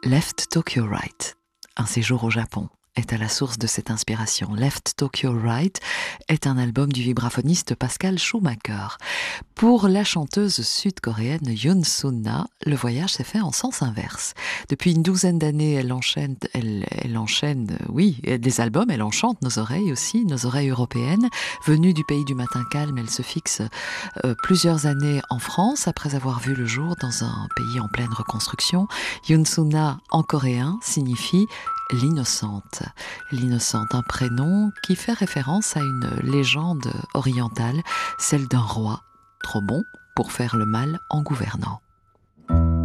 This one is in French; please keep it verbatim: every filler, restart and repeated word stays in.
Left Tokyo Right, un séjour au Japon, est à la source de cette inspiration. Left Tokyo Right est un album du vibraphoniste Pascal Schumacher. Pour la chanteuse sud-coréenne Yoon Sun-na, le voyage s'est fait en sens inverse. Depuis une douzaine d'années, elle enchaîne, elle, elle enchaîne, oui, des albums, elle enchante nos oreilles aussi, nos oreilles européennes. Venue du pays du matin calme, elle se fixe euh, plusieurs années en France, après avoir vu le jour dans un pays en pleine reconstruction. Yoon Sun-na, en coréen, signifie l'innocente. L'innocente, un prénom qui fait référence à une légende orientale, celle d'un roi trop bon pour faire le mal en gouvernant.